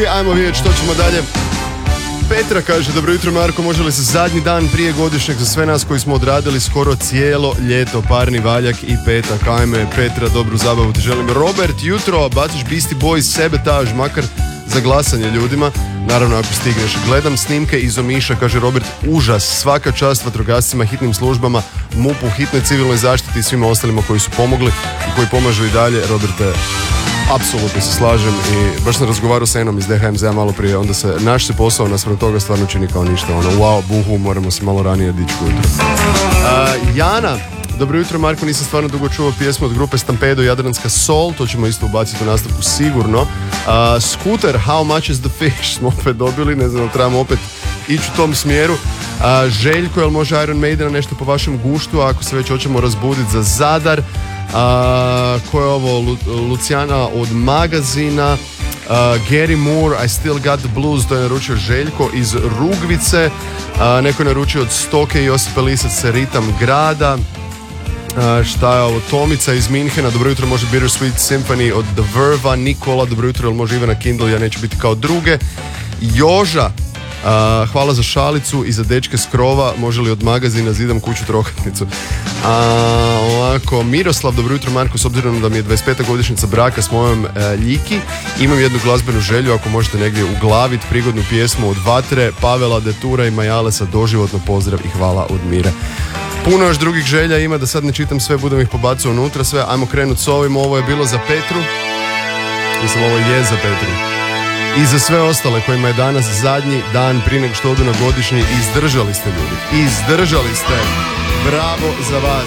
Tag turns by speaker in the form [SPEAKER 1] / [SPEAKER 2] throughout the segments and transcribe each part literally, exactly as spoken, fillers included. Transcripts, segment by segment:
[SPEAKER 1] Ajmo vidjeti što ćemo dalje. Petra kaže, dobro jutro Marko, može li se zadnji dan prije godišnjeg za sve nas koji smo odradili skoro cijelo ljeto, parni valjak i petak. Ajme Petra, dobru zabavu ti želim. Robert, jutro, baciš Beastie Boys sebetaž, makar za glasanje ljudima, naravno ako stigneš. Gledam snimke iz Omiša, kaže Robert, užas, svaka čast vatrogascima, hitnim službama, MUP-u, hitnoj civilnoj zaštiti i svima ostalima koji su pomogli i koji pomažu i dalje. Roberte, apsolutno se slažem i baš sam razgovarao s Enom iz D H M Z-a malo prije, onda se naš se posao naspram toga stvarno čini kao ništa, ono wow, buhu, moramo se malo ranije dići ujutro. Uh, Jana, dobro jutro Marko, nisam stvarno dugo čuo pjesmu od grupe Stampedo, Jadranska Sol, to ćemo isto ubaciti u nastavku sigurno. Uh, Scooter, How Much Is The Fish smo opet dobili, ne znam, trebamo opet ići u tom smjeru. Uh, Željko, jel može Iron Maidena nešto po vašem guštu, ako se već hoćemo razbuditi za Zadar. Uh, ko je ovo? Lu, Lucijana od Magazina. Uh, Gary Moore, I Still Got The Blues, to je naručio Željko iz Rugvice. Uh, neko je naručio od Stoke i Josipa Lisac, Ritam grada. Uh, šta je ovo? Tomica iz Minhena, dobro jutro, može Bittersweet Symphony od The Verva. Nikola, dobro jutro, jel može Ivana Kindle, ja neću biti kao druge. Joža, uh, hvala za šalicu i za dečke s krova, može li od Magazina Zidam kuću trokatnicu. Uh, ovako, Miroslav, dobro jutro Marko, s obzirom da mi je dvadeset peta godišnjica braka s mojom uh, Ljiki, imam jednu glazbenu želju, ako možete negdje uglaviti prigodnu pjesmu od Vatre, Pavela Detura i Majalesa, doživotno pozdrav i hvala od Mire. Puno još drugih želja ima, da sad ne čitam sve, budem ih pobacio unutra sve. Ajmo krenuti s ovim, ovo je bilo za Petru. Mislim, ovo je za Petru. I za sve ostale kojima je danas zadnji dan prije nego što odu na godišnji. Izdržali ste ljudi, izdržali ste. Bravo za vas.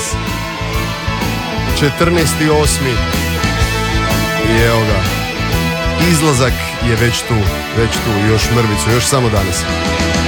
[SPEAKER 1] četrnaesti osmi I evo ga. Izlazak je već tu, već tu, još mrvicu, još samo danas.